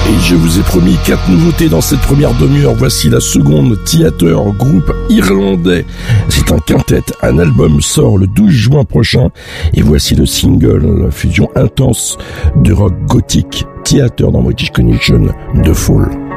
Et je vous ai promis 4 nouveautés dans cette première demi-heure. Voici la seconde, Theater, groupe irlandais. C'est un quintet. Un album sort le 12 juin prochain. Et voici le single, la fusion intense de rock gothique. Theater dans British Connection, The Fall.